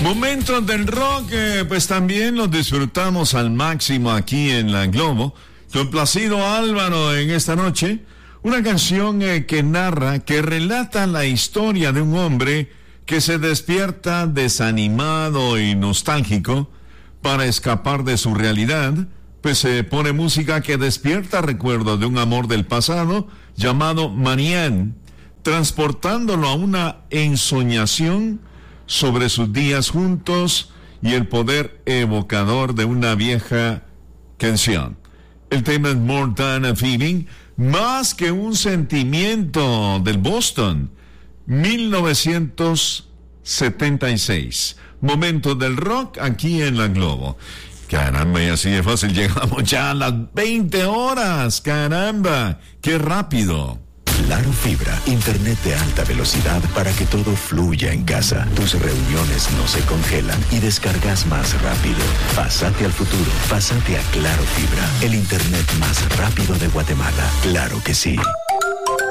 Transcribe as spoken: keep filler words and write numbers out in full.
Momentos del rock, eh, pues también los disfrutamos al máximo aquí en la Globo. Con Placido Álvaro en esta noche, una canción eh, que narra, que relata la historia de un hombre que se despierta desanimado y nostálgico para escapar de su realidad, pues se pone música que despierta recuerdos de un amor del pasado llamado Marianne, transportándolo a una ensoñación sobre sus días juntos y el poder evocador de una vieja canción. El tema es More Than a Feeling, más que un sentimiento del Boston, mil novecientos setenta y seis. Momentos del rock aquí en la Globo. Caramba, y así de fácil llegamos ya a las veinte horas. Caramba, qué rápido. Claro Fibra, internet de alta velocidad para que todo fluya en casa. Tus reuniones no se congelan y descargas más rápido. Pásate al futuro, pásate a Claro Fibra, el internet más rápido de Guatemala. Claro que sí.